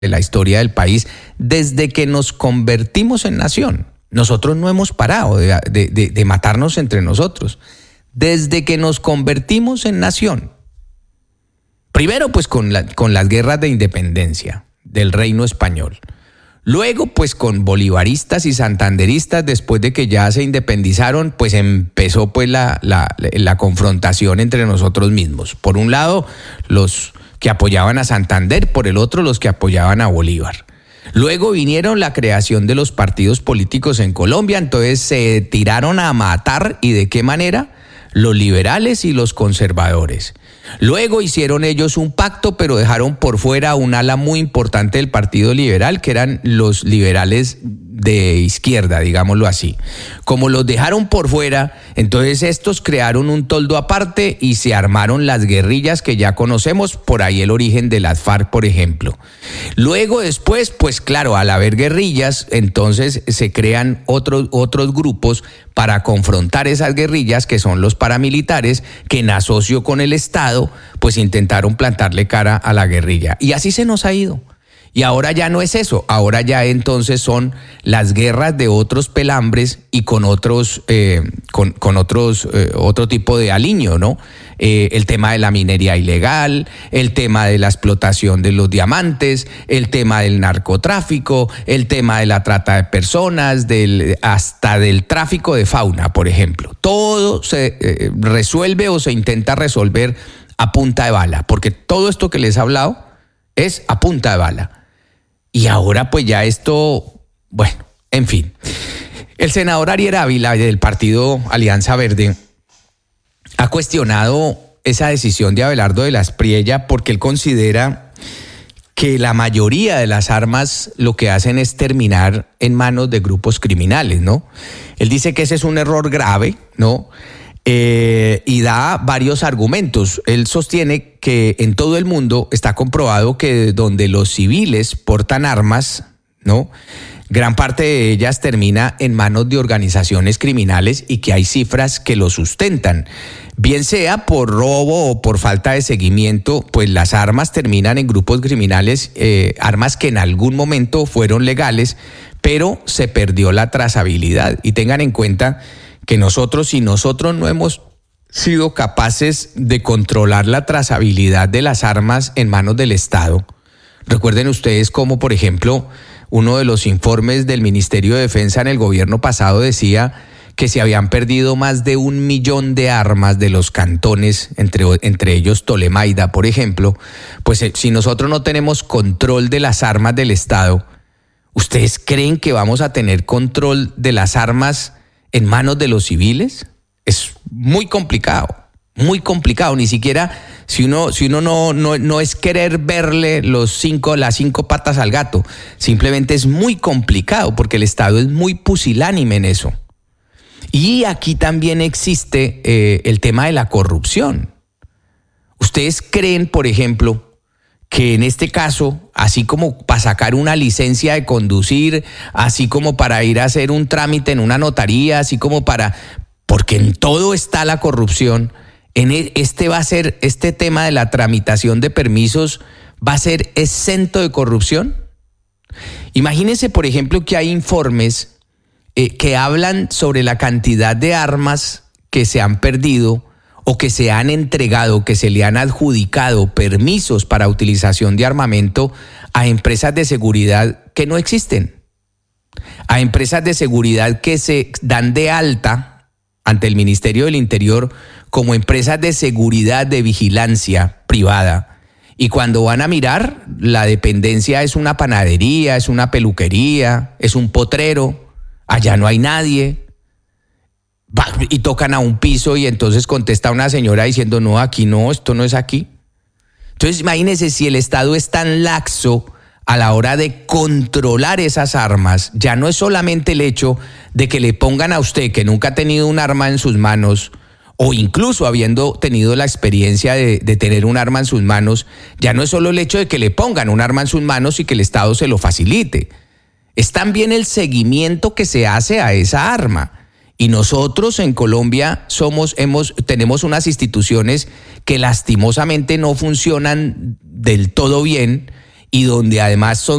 de la historia del país desde que nos convertimos en nación. Nosotros no hemos parado de matarnos entre nosotros. Desde que nos convertimos en nación. Primero, pues con las guerras de independencia del Reino Español. Luego, pues con bolivaristas y santanderistas, después de que ya se independizaron, pues empezó pues la confrontación entre nosotros mismos. Por un lado, los que apoyaban a Santander, por el otro, los que apoyaban a Bolívar. Luego vinieron la creación de los partidos políticos en Colombia, entonces se tiraron a matar, ¿y de qué manera? Los liberales y los conservadores. Luego hicieron ellos un pacto, pero dejaron por fuera un ala muy importante del Partido Liberal, que eran los liberales de izquierda, digámoslo así. Como los dejaron por fuera, entonces estos crearon un toldo aparte y se armaron las guerrillas que ya conocemos, por ahí el origen de las FARC, por ejemplo. Luego después, pues claro, al haber guerrillas, entonces se crean otros grupos para confrontar esas guerrillas, que son los paramilitares, que en asocio con el Estado, pues intentaron plantarle cara a la guerrilla. Y así se nos ha ido. Y ahora ya no es eso, ahora ya entonces son las guerras de otros pelambres y con otros, otro tipo de aliño, ¿no? El tema de la minería ilegal, el tema de la explotación de los diamantes, el tema del narcotráfico, el tema de la trata de personas, hasta del tráfico de fauna, por ejemplo. Todo se resuelve o se intenta resolver a punta de bala, porque todo esto que les he hablado es a punta de bala. Y ahora pues ya esto, bueno, en fin. El senador Ariel Ávila del partido Alianza Verde ha cuestionado esa decisión de Abelardo de la Espriella porque él considera que la mayoría de las armas lo que hacen es terminar en manos de grupos criminales, ¿no? Él dice que ese es un error grave, ¿no? Y da varios argumentos. Él sostiene que en todo el mundo está comprobado que donde los civiles portan armas, ¿no?, gran parte de ellas termina en manos de organizaciones criminales y que hay cifras que lo sustentan. Bien sea por robo o por falta de seguimiento, pues las armas terminan en grupos criminales, armas que en algún momento fueron legales, pero se perdió la trazabilidad. Y tengan en cuenta que si nosotros no hemos sido capaces de controlar la trazabilidad de las armas en manos del Estado, recuerden ustedes cómo, por ejemplo, uno de los informes del Ministerio de Defensa en el gobierno pasado decía que se habían perdido más de 1 millón de armas de los cantones, entre ellos Tolemaida, por ejemplo. Pues si nosotros no tenemos control de las armas del Estado, ¿ustedes creen que vamos a tener control de las armas en manos de los civiles? Es muy complicado, ni siquiera si uno no es querer verle las 5 patas al gato, simplemente es muy complicado porque el Estado es muy pusilánime en eso. Y aquí también existe el tema de la corrupción. ¿Ustedes creen, por ejemplo, que en este caso, así como para sacar una licencia de conducir, así como para ir a hacer un trámite en una notaría, porque en todo está la corrupción, este tema de la tramitación de permisos va a ser exento de corrupción? Imagínense, por ejemplo, que hay informes que hablan sobre la cantidad de armas que se han perdido o que se han entregado, que se le han adjudicado permisos para utilización de armamento a empresas de seguridad que no existen, a empresas de seguridad que se dan de alta ante el Ministerio del Interior como empresas de seguridad de vigilancia privada. Y cuando van a mirar, la dependencia es una panadería, es una peluquería, es un potrero, allá no hay nadie. Y tocan a un piso y entonces contesta una señora diciendo, no, aquí no, esto no es aquí. Entonces imagínense si el Estado es tan laxo a la hora de controlar esas armas, ya no es solamente el hecho de que le pongan a usted que nunca ha tenido un arma en sus manos, o incluso habiendo tenido la experiencia de tener un arma en sus manos, ya no es solo el hecho de que le pongan un arma en sus manos y que el Estado se lo facilite. Es también el seguimiento que se hace a esa arma. Y nosotros en Colombia tenemos unas instituciones que lastimosamente no funcionan del todo bien y donde además son